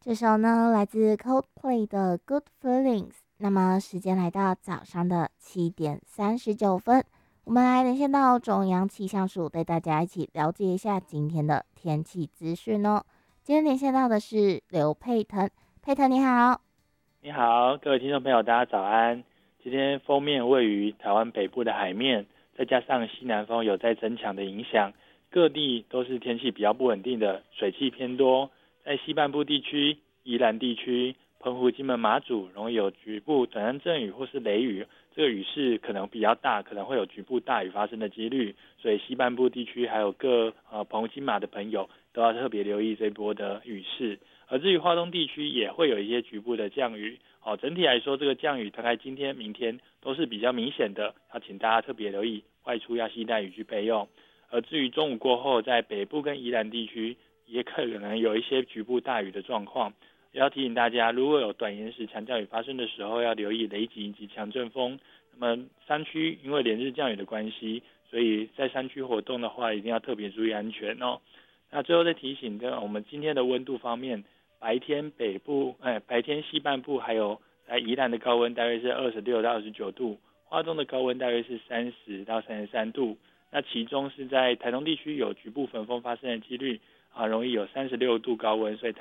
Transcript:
这首呢来自 Coldplay 的《Good Feelings》。那么时间来到早上的7:39，我们来连线到中央气象署，带大家一起了解一下今天的天气资讯哦。今天连线到的是刘佩腾，佩腾你好。 你好，各位听众朋友，大家早安。今天锋面位于台湾北部的海面，再加上西南风有在增强的影响，各地都是天气比较不稳定的，水汽偏多。在西半部地区、宜兰地区、澎湖、金门、马祖，容易有局部短暂阵雨或是雷雨，这个雨势可能比较大，可能会有局部大雨发生的几率。所以西半部地区还有各澎湖、金马的朋友都要特别留意这波的雨势。而至于花东地区也会有一些局部的降雨，整体来说这个降雨大概今天、明天都是比较明显的，要请大家特别留意，外出要携带雨具备用。而至于中午过后，在北部跟宜兰地区也可能有一些局部大雨的状况，也要提醒大家，如果有短延时强降雨发生的时候，要留意雷击以及强阵风。那么山区因为连日降雨的关系，所以在山区活动的话，一定要特别注意安全哦。那最后再提醒我们今天的温度方面，白天西半部还有在宜兰的高温大约是26到29度，花东的高温大约是30到33度。那其中是在台东地区有局部焚风发生的几率容易有36度高温，所以